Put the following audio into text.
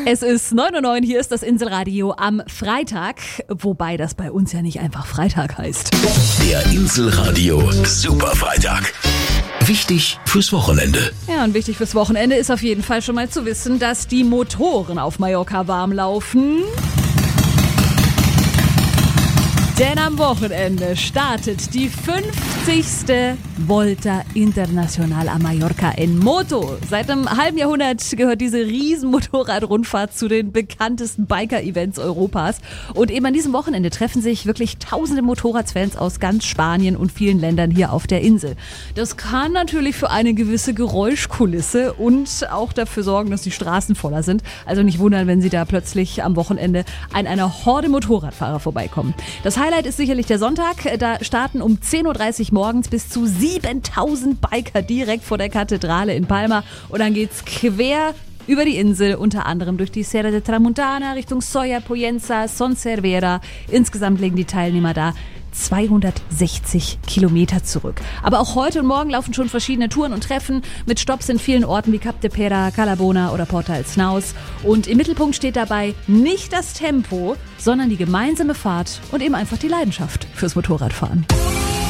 Es ist 9:09 Uhr, hier ist das Inselradio am Freitag, wobei das bei uns ja nicht einfach Freitag heißt. Der Inselradio Superfreitag. Wichtig fürs Wochenende. Ja, und wichtig fürs Wochenende ist auf jeden Fall schon mal zu wissen, dass die Motoren auf Mallorca warm laufen. Denn am Wochenende startet die 50. Volta Internacional a Mallorca en Moto. Seit einem halben Jahrhundert gehört diese riesen Motorradrundfahrt zu den bekanntesten Biker-Events Europas. Und eben an diesem Wochenende treffen sich wirklich tausende Motorradfans aus ganz Spanien und vielen Ländern hier auf der Insel. Das kann natürlich für eine gewisse Geräuschkulisse und auch dafür sorgen, dass die Straßen voller sind. Also nicht wundern, wenn Sie da plötzlich am Wochenende an einer Horde Motorradfahrer vorbeikommen. Das Highlight ist sicherlich der Sonntag. Da starten um 10:30 Uhr morgens bis zu 7.000 Biker direkt vor der Kathedrale in Palma. Und dann geht's quer über die Insel, unter anderem durch die Serra de Tramuntana, Richtung Solla, Poyenza, Son Servera. Insgesamt legen die Teilnehmer da 260 Kilometer zurück. Aber auch heute und morgen laufen schon verschiedene Touren und Treffen mit Stopps in vielen Orten wie Cap de Pera, Calabona oder Porta el Snaus. Und im Mittelpunkt steht dabei nicht das Tempo, sondern die gemeinsame Fahrt und eben einfach die Leidenschaft fürs Motorradfahren.